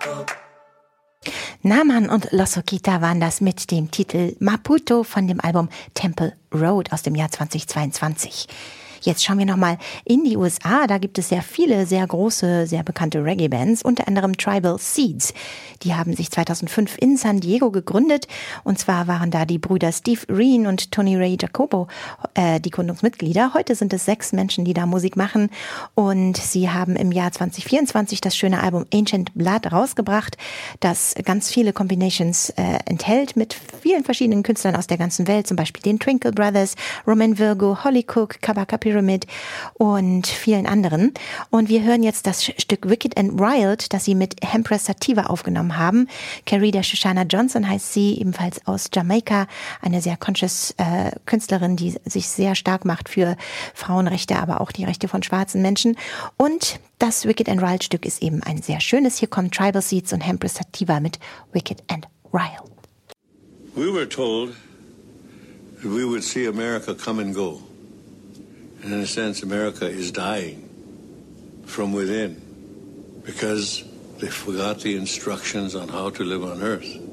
Naman und Los Okita waren das mit dem Titel Maputo von dem Album Temple Road aus dem Jahr 2022. Jetzt schauen wir nochmal in die USA. Da gibt es sehr viele, sehr große, sehr bekannte Reggae-Bands, unter anderem Tribal Seeds. Die haben sich 2005 in San Diego gegründet. Und zwar waren da die Brüder Steve Reen und Tony Ray Jacobo die Gründungsmitglieder. Heute sind es 6 Menschen, die da Musik machen. Und sie haben im Jahr 2024 das schöne Album Ancient Blood rausgebracht, das ganz viele Combinations enthält mit vielen verschiedenen Künstlern aus der ganzen Welt, zum Beispiel den Twinkle Brothers, Roman Virgo, Holly Cook, Kabaka Pyramid und vielen anderen. Und wir hören jetzt das Stück Wicked and Wild, das sie mit Empress Sativa aufgenommen haben. Carida Shoshana Johnson heißt sie, ebenfalls aus Jamaika, eine sehr conscious Künstlerin, die sich sehr stark macht für Frauenrechte, aber auch die Rechte von schwarzen Menschen. Und das Wicked and Wild Stück ist eben ein sehr schönes. Hier kommen Tribal Seeds und Empress Sativa mit Wicked and Wild. We were told that we would see America come and go. And in a sense, America is dying from within because they forgot the instructions on how to live on earth.